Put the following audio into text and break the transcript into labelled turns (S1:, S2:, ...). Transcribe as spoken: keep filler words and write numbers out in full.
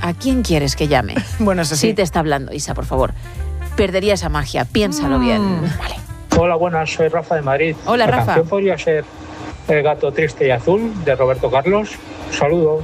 S1: ¿a quién quieres que llame?
S2: Bueno, eso sí.
S1: Sí te está hablando, Isa, por favor. Perdería esa magia, piénsalo
S2: Mm.
S1: bien. Vale.
S3: Hola, buenas, soy Rafa de Madrid.
S1: Hola,
S3: La
S1: Rafa.
S3: canción podría ser El gato triste y azul, de Roberto Carlos. Saludos.